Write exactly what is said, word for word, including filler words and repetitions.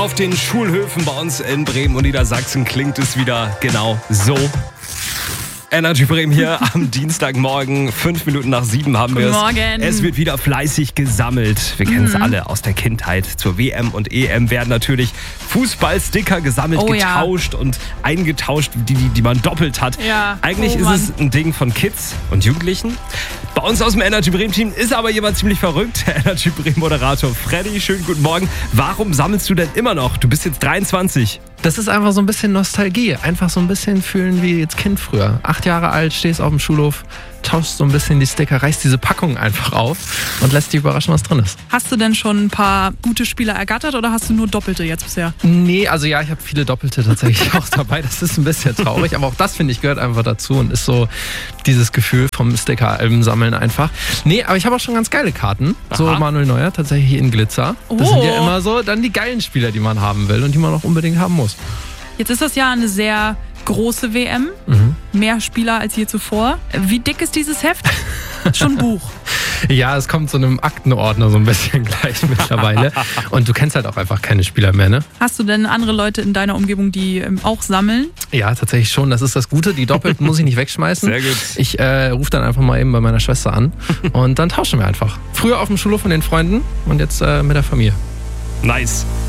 Auf den Schulhöfen bei uns in Bremen und Niedersachsen klingt es wieder genau so. Energy Bremen hier am Dienstagmorgen. Fünf Minuten nach sieben haben wir es. Guten Morgen. Es wird wieder fleißig gesammelt. Wir kennen es Mhm. alle aus der Kindheit. Zur W M und E M werden natürlich Fußballsticker gesammelt, Oh ja. getauscht und eingetauscht, die, die, die man doppelt hat. Ja. Eigentlich Oh ist Mann. es ein Ding von Kids und Jugendlichen. Bei uns aus dem Energy Bremen Team ist aber jemand ziemlich verrückt. Der Energy Bremen Moderator Freddy, schönen guten Morgen. Warum sammelst du denn immer noch? Du bist jetzt dreiundzwanzig. Das ist einfach so ein bisschen Nostalgie. Einfach so ein bisschen fühlen wie jetzt Kind früher. Acht Jahre alt, stehst auf dem Schulhof, tauschst so ein bisschen die Sticker, reißt diese Packung einfach auf und lässt dich überraschen, was drin ist. Hast du denn schon ein paar gute Spieler ergattert oder hast du nur Doppelte jetzt bisher? Nee, also ja, ich habe viele Doppelte tatsächlich auch dabei. Das ist ein bisschen traurig, aber auch das, finde ich, gehört einfach dazu und ist so dieses Gefühl vom Sticker-Alben sammeln einfach. Nee, aber ich habe auch schon ganz geile Karten. So Aha. Manuel Neuer, tatsächlich in Glitzer. Das Oh. sind ja immer so dann die geilen Spieler, die man haben will und die man auch unbedingt haben muss. Jetzt ist das ja eine sehr große W M. Mhm. Mehr Spieler als je zuvor. Wie dick ist dieses Heft? Schon ein Buch. Ja, es kommt so einem Aktenordner so ein bisschen gleich mittlerweile. Und du kennst halt auch einfach keine Spieler mehr, ne? Hast du denn andere Leute in deiner Umgebung, die ähm, auch sammeln? Ja, tatsächlich schon. Das ist das Gute. Die Doppelten muss ich nicht wegschmeißen. Sehr gut. Ich äh, rufe dann einfach mal eben bei meiner Schwester an und dann tauschen wir einfach. Früher auf dem Schulhof mit den Freunden und jetzt äh, mit der Familie. Nice.